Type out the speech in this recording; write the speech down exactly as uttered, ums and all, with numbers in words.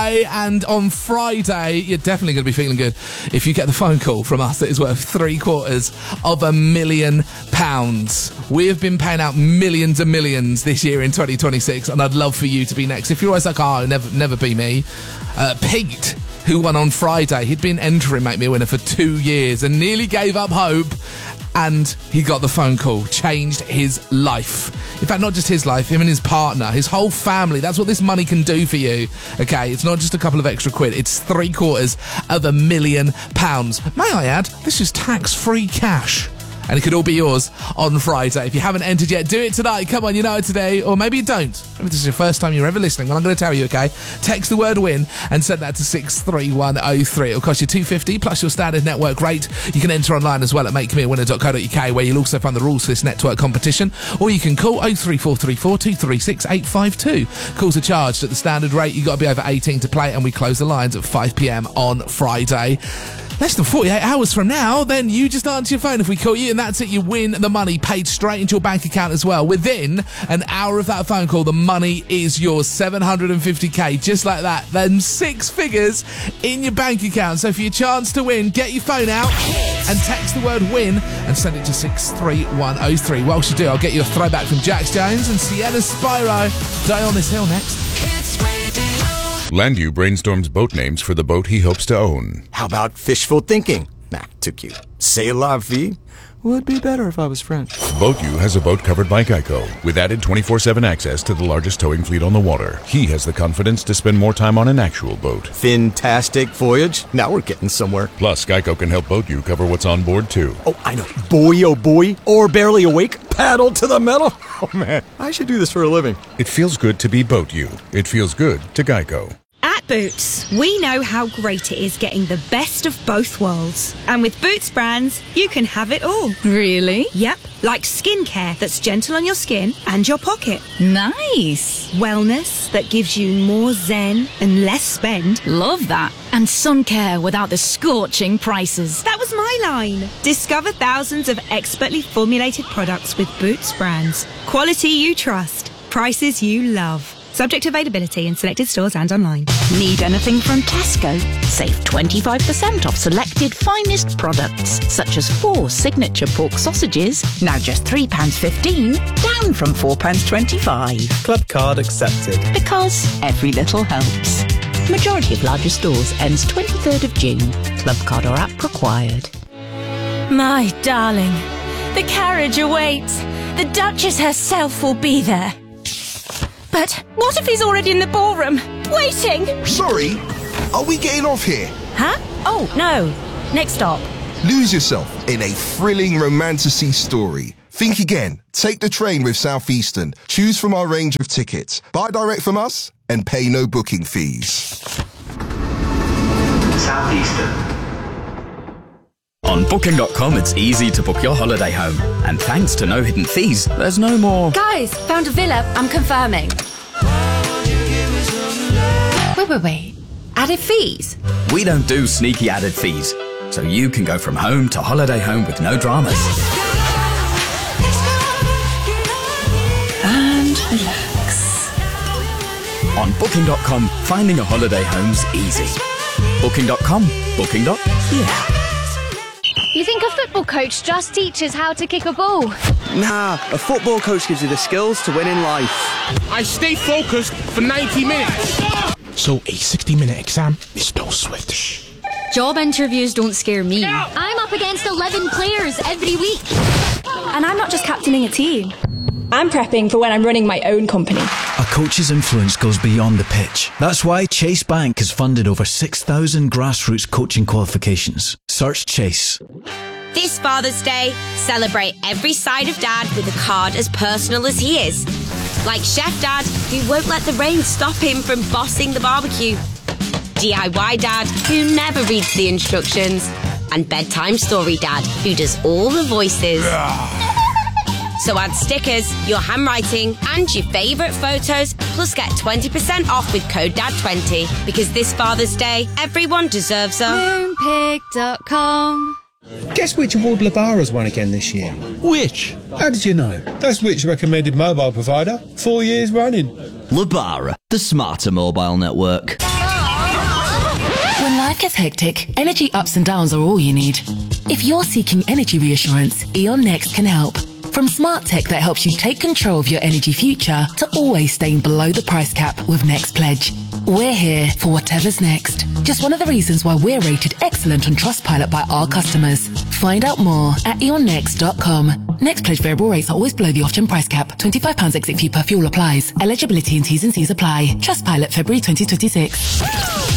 away, and on Friday, you're definitely going to be feeling good if you get the phone call from us that is worth three quarters of a million pounds. We have been paying out millions and millions this year in twenty twenty-six, and I'd love for you to be next. If you're always like, oh, never, never be me. Uh, Pete, who won on Friday, he'd been entering Make Me a Winner for two years and nearly gave up hope. And he got the phone call, changed his life. In fact, not just his life, him and his partner, his whole family. That's what this money can do for you. Okay, it's not just a couple of extra quid. It's three quarters of a million pounds. May I add, this is tax-free cash. And it could all be yours on Friday. If you haven't entered yet, do it tonight. Come on, you know it today. Or maybe you don't. Maybe this is your first time you're ever listening. Well, I'm going to tell you, okay? Text the word WIN and send that to six three one oh three. It'll cost you two pounds fifty plus your standard network rate. You can enter online as well at make me a winner dot co dot uk, where you'll also find the rules for this network competition. Or you can call oh three four three four, two three six, eight five two. Calls are charged at the standard rate. You've got to be over eighteen to play, and we close the lines at five p.m. on Friday. Less than forty-eight hours from now, then you just answer your phone if we call you, and that's it. You win the money paid straight into your bank account as well. Within an hour of that phone call, the money is yours. seven hundred fifty k, just like that. Then six figures in your bank account. So for your chance to win, get your phone out and text the word WIN and send it to six three one oh three. Whilst you do, I'll get you a throwback from Jax Jones and Sienna Spyro. Day on This Hill next. Landu brainstorms boat names for the boat he hopes to own. How about fishful thinking? Nah, too cute. C'est la vie? Would be better if I was French. BoatU has a boat covered by Geico, with added twenty-four seven access to the largest towing fleet on the water. He has the confidence to spend more time on an actual boat. Fantastic voyage. Now we're getting somewhere. Plus, Geico can help BoatU cover what's on board, too. Oh, I know. Boy, oh boy. Or barely awake. Paddle to the metal. Oh, man. I should do this for a living. It feels good to be BoatU. It feels good to Geico. At Boots, we know how great it is getting the best of both worlds. And with Boots brands, you can have it all. Really? Yep. Like skincare that's gentle on your skin and your pocket. Nice. Wellness that gives you more zen and less spend. Love that. And sun care without the scorching prices. That was my line. Discover thousands of expertly formulated products with Boots brands. Quality you trust. Prices you love. Subject to availability in selected stores and online. Need anything from Tesco? Save twenty-five percent off selected finest products, such as four signature pork sausages, now just three pounds fifteen, down from four pounds twenty-five. Club card accepted. Because every little helps. Majority of larger stores ends twenty-third of June. Club card or app required. My darling, the carriage awaits. The Duchess herself will be there. But what if he's already in the ballroom, waiting? Sorry, are we getting off here? Huh? Oh, no. Next stop. Lose yourself in a thrilling romantasy story. Think again. Take the train with Southeastern. Choose from our range of tickets. Buy direct from us and pay no booking fees. Southeastern. On Booking dot com, it's easy to book your holiday home. And thanks to no hidden fees, there's no more... Guys, found a villa. I'm confirming. Wait, wait, wait. Added fees? We don't do sneaky added fees. So you can go from home to holiday home with no dramas. And relax. On Booking dot com, finding a holiday home's easy. Booking dot com. Booking. Yeah. You think a football coach just teaches how to kick a ball? Nah, a football coach gives you the skills to win in life. I stay focused for ninety minutes. So a sixty minute exam is no Swift. Job interviews don't scare me. I'm up against eleven players every week. And I'm not just captaining a team. I'm prepping for when I'm running my own company. A coach's influence goes beyond the pitch. That's why Chase Bank has funded over six thousand grassroots coaching qualifications. Search Chase. This Father's Day, celebrate every side of Dad with a card as personal as he is. Like Chef Dad, who won't let the rain stop him from bossing the barbecue. D I Y Dad, who never reads the instructions. And Bedtime Story Dad, who does all the voices. So add stickers, your handwriting, and your favourite photos, plus get twenty percent off with code D A D twenty. Because this Father's Day, everyone deserves a... Moonpig dot com. Guess which award Labara's won again this year? Which? How did you know? That's which recommended mobile provider, four years running. Labara, the smarter mobile network. life gets hectic, energy ups and downs are all you need. If you're seeking energy reassurance, E.ON Next can help. From smart tech that helps you take control of your energy future to always staying below the price cap with Next Pledge. We're here for whatever's next. Just one of the reasons why we're rated excellent on Trustpilot by our customers. Find out more at e on next dot com. Next Pledge variable rates are always below the off-gen price cap. twenty-five pounds exit fee per fuel applies. Eligibility and T's and C's apply. Trustpilot February twenty twenty-six.